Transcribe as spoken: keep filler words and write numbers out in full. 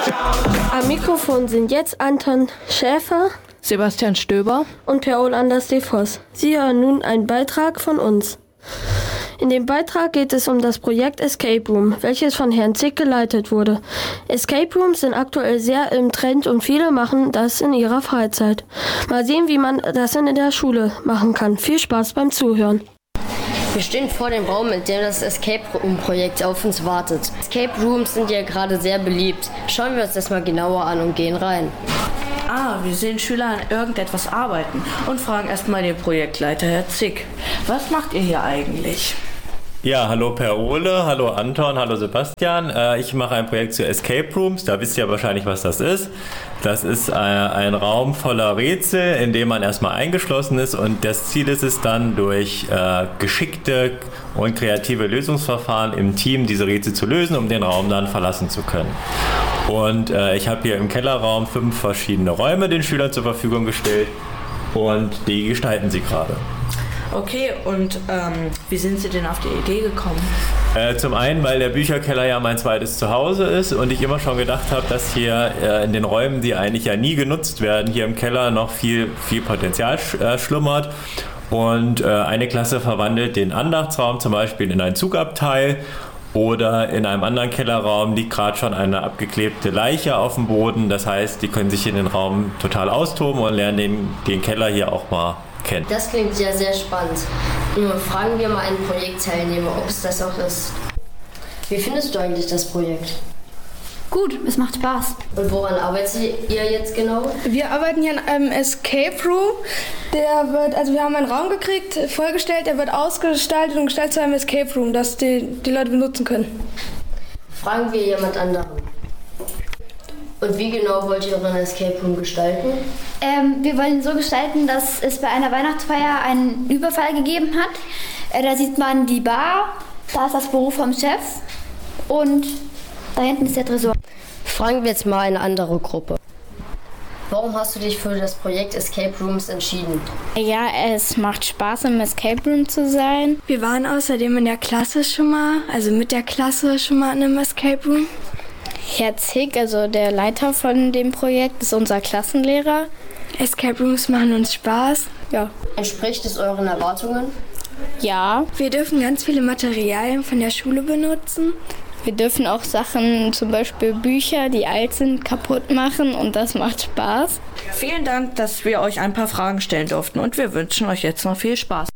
Am Mikrofon sind jetzt Anton Schäfer, Sebastian Stöber und Per-Ol Anders de Vos. Sie hören nun einen Beitrag von uns. In dem Beitrag geht es um das Projekt Escape Room, welches von Herrn Zick geleitet wurde. Escape Rooms sind aktuell sehr im Trend und viele machen das in ihrer Freizeit. Mal sehen, wie man das in der Schule machen kann. Viel Spaß beim Zuhören. Wir stehen vor dem Raum, in dem das Escape Room-Projekt auf uns wartet. Escape Rooms sind ja gerade sehr beliebt. Schauen wir uns das mal genauer an und gehen rein. Ah, wir sehen Schüler an irgendetwas arbeiten und fragen erstmal den Projektleiter, Herr Zick. Was macht ihr hier eigentlich? Ja, hallo Per-Ole, hallo Anton, hallo Sebastian. Äh, ich mache ein Projekt zu Escape Rooms, da wisst ihr wahrscheinlich, was das ist. Das ist äh, ein Raum voller Rätsel, in dem man erstmal eingeschlossen ist und das Ziel ist es dann, durch äh, geschickte und kreative Lösungsverfahren im Team diese Rätsel zu lösen, um den Raum dann verlassen zu können. Und äh, ich habe hier im Kellerraum fünf verschiedene Räume den Schülern zur Verfügung gestellt und die gestalten sie gerade. Okay, und ähm, wie sind Sie denn auf die Idee gekommen? Äh, zum einen, weil der Bücherkeller ja mein zweites Zuhause ist und ich immer schon gedacht habe, dass hier äh, in den Räumen, die eigentlich ja nie genutzt werden, hier im Keller noch viel, viel Potenzial sch- äh, schlummert. Und äh, eine Klasse verwandelt den Andachtsraum zum Beispiel in ein Zugabteil oder in einem anderen Kellerraum liegt gerade schon eine abgeklebte Leiche auf dem Boden. Das heißt, die können sich in den Raum total austoben und lernen den, den Keller hier auch mal kennen. Das klingt ja sehr spannend. Nun fragen wir mal einen Projektteilnehmer, ob es das auch ist. Wie findest du eigentlich das Projekt? Gut, es macht Spaß. Und woran arbeitet ihr jetzt genau? Wir arbeiten hier in einem Escape Room. Der wird, also wir haben einen Raum gekriegt, vollgestellt, der wird ausgestaltet und gestaltet zu einem Escape Room, das die, die Leute benutzen können. Fragen wir jemand anderen. Und wie genau wollt ihr euren Escape Room gestalten? Ähm, wir wollen ihn so gestalten, dass es bei einer Weihnachtsfeier einen Überfall gegeben hat. Äh, da sieht man die Bar, da ist das Büro vom Chef und da hinten ist der Tresor. Fragen wir jetzt mal eine andere Gruppe. Warum hast du dich für das Projekt Escape Rooms entschieden? Ja, es macht Spaß, im Escape Room zu sein. Wir waren außerdem in der Klasse schon mal, also mit der Klasse schon mal in einem Escape Room. Herr Zick, also der Leiter von dem Projekt, ist unser Klassenlehrer. Escape Rooms machen uns Spaß. Ja. Entspricht es euren Erwartungen? Ja. Wir dürfen ganz viele Materialien von der Schule benutzen. Wir dürfen auch Sachen, zum Beispiel Bücher, die alt sind, kaputt machen und das macht Spaß. Vielen Dank, dass wir euch ein paar Fragen stellen durften und wir wünschen euch jetzt noch viel Spaß.